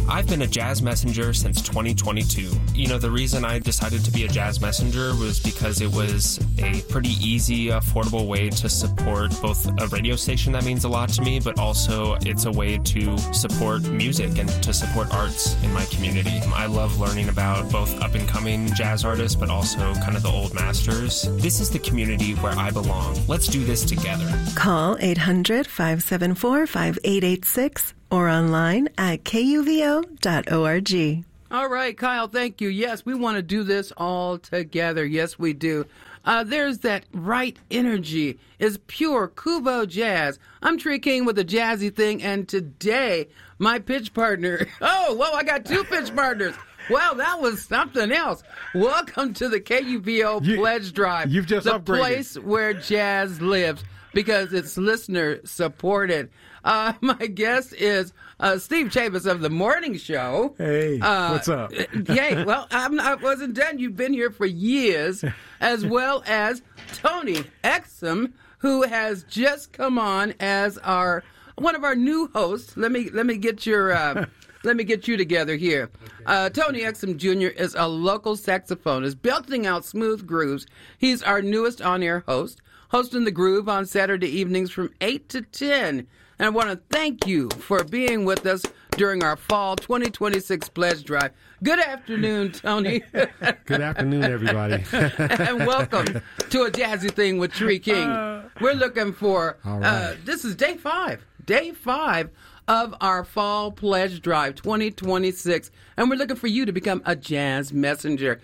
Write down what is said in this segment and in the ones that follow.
I've been a jazz messenger since 2022. You know, the reason I decided to be a jazz messenger was because it was a pretty easy, affordable way to support both a radio station that means a lot to me, but also it's a way to support music and to support arts in my community. I love learning about both up-and-coming jazz artists, but also kind of the old masters. This is the community where I belong. Let's do this together. Call 800-574-5886 or online at kuvo.org. All right, Kyle, thank you. Yes, we want to do this all together. Yes, we do. There's that right energy. It's pure Kuvo jazz. I'm Tree King with a jazzy thing, and today, my pitch partner... Oh, whoa, I got two pitch partners. Well, that was something else. Welcome to the KUVO Pledge Drive. You've just the upgraded. Place where jazz lives because it's listener supported. My guest is Steve Chavis of The Morning Show. Hey, what's up? Hey, well, I wasn't done. You've been here for years, as well as Tony Exum, who has just come on as one of our new hosts. Let me get your... Let me get you together here. Tony Exum Jr. is a local saxophonist, belting out smooth grooves. He's our newest on-air host, hosting The Groove on Saturday evenings from 8 to 10. And I want to thank you for being with us during our fall 2026 pledge drive. Good afternoon, Tony. Good afternoon, everybody. And welcome to A Jazzy Thing with Tree King. We're looking for, this is day 5. Day 5 of our Fall Pledge Drive 2026. And we're looking for you to become a jazz messenger.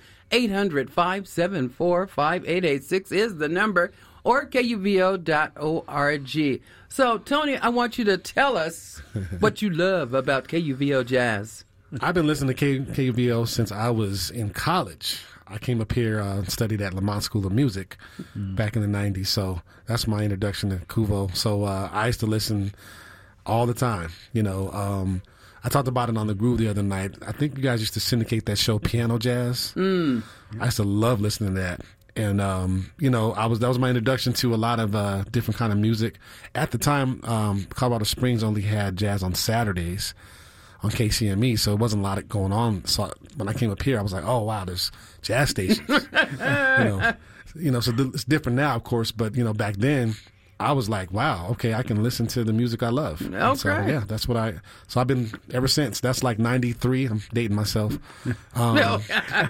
800-574-5886 is the number, or kuvo.org. So, Tony, I want you to tell us what you love about KUVO Jazz. I've been listening to KUVO since I was in college. I came up here and studied at Lamont School of Music back in the 90s. So that's my introduction to Kuvo. So I used to listen all the time. You know, I talked about it on The Groove the other night. I think you guys used to syndicate that show, Piano Jazz. I used to love listening to that. And, you know, that was my introduction to a lot of different kind of music. At the time, Colorado Springs only had jazz on Saturdays on KCME, so it wasn't a lot going on. So when I came up here, I was like, oh, wow, there's jazz stations. you know, so it's different now, of course, but, you know, back then, I was like, wow, okay, I can listen to the music I love. Okay. So, yeah, that's what so I've been ever since. That's like 93. I'm dating myself. Right.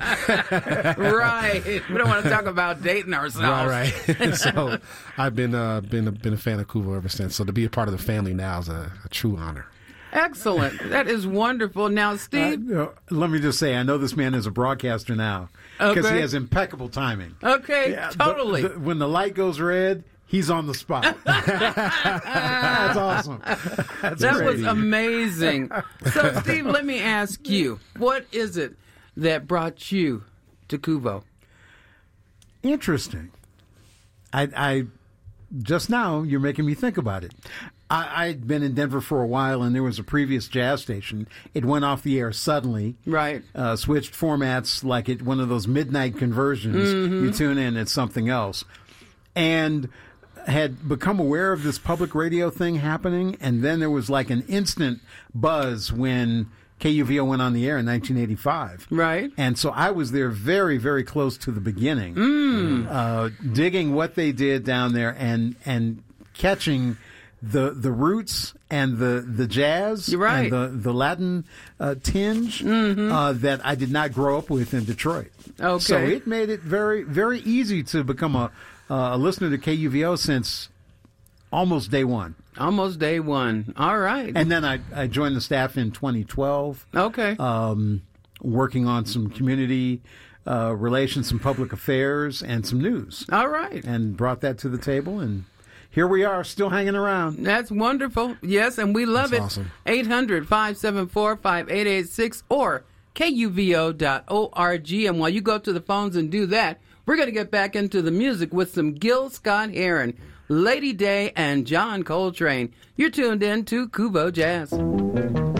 We don't want to talk about dating ourselves. Right. So I've been a fan of Kuvo ever since. So to be a part of the family now is a true honor. Excellent. That is wonderful. Now, Steve. Let me just say, I know this man is a broadcaster now because Okay. he has impeccable timing. Okay, totally. When the light goes red, he's on the spot. That's awesome. That was amazing. So, Steve, let me ask you, what is it that brought you to Kuvo? Interesting. I just now, you're making me think about it. I'd been in Denver for a while, and there was a previous jazz station. It went off the air suddenly. Right. Switched formats like one of those midnight conversions. You tune in, it's something else. And had become aware of this public radio thing happening, and then there was like an instant buzz when KUVO went on the air in 1985. Right. And so I was there very, very close to the beginning, digging what they did down there and catching the roots and the jazz Right. and the Latin tinge that I did not grow up with in Detroit. Okay. So it made it very, very easy to become a listener to KUVO since almost day one. Almost day one. All right. And then I joined the staff in 2012. Okay. Working on some community relations, some public affairs, and some news. All right. And brought that to the table, and here we are, still hanging around. That's wonderful. Yes, and we love That's it. awesome. 800-574-5886 or kuvo.org. And while you go to the phones and do that, we're going to get back into the music with some Gil Scott-Heron, Lady Day, and John Coltrane. You're tuned in to Kuvo Jazz.